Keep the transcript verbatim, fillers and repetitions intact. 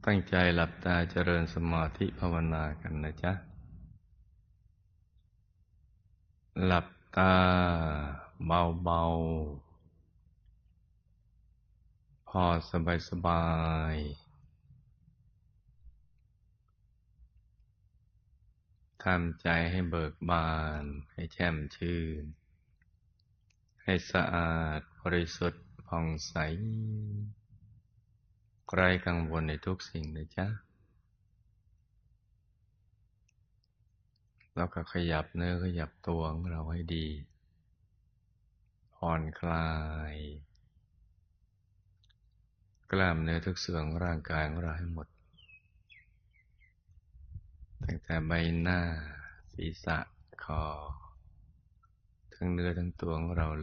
ตั้งใจหลับตาเจริญสมาธิภาวนากันนะจ๊ะหลับตาเบาๆพอสบายๆทำใจให้เบิกบานให้แช่มชื่นให้สะอาดบริสุทธิ์ผ่องใสไร้กังวลในทุกสิ่งนะจ๊ะแล้วก็ขยับเนื้อขยับตัวของเราให้ดีผ่อนคลายกล้ามเนื้อทุกส่วนของร่างกายของเราให้หมดตั้งแต่ใบหน้าศีรษะคอทั้งเนื้อทั้งตัวของเรา